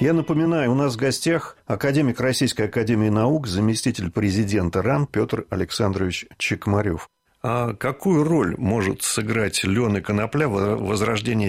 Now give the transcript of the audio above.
Я напоминаю, у нас в гостях академик Российской академии наук, заместитель президента РАН Петр Александрович Чекмарев. А какую роль может сыграть лен и конопля в возрождении